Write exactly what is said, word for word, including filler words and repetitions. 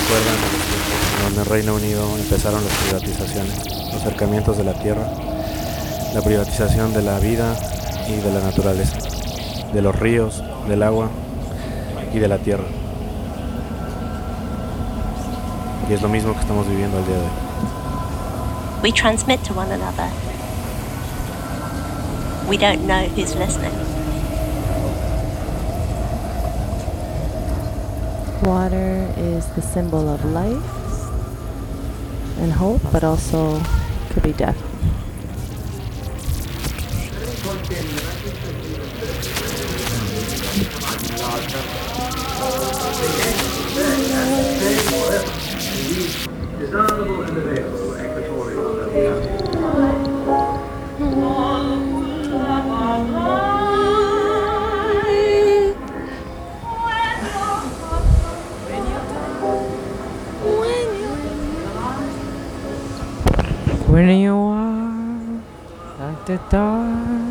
recuerdan a los tiempos en donde en Reino Unido empezaron las privatizaciones, los acercamientos de la tierra, la privatización de la vida y de la naturaleza, de los ríos, del agua y de la tierra. Y es lo mismo que estamos viviendo al día de hoy. We transmit to one another. We don't know who's listening. Water is the symbol of life and hope, but also could be death. Desirable and available equatorial of the When you are at the dark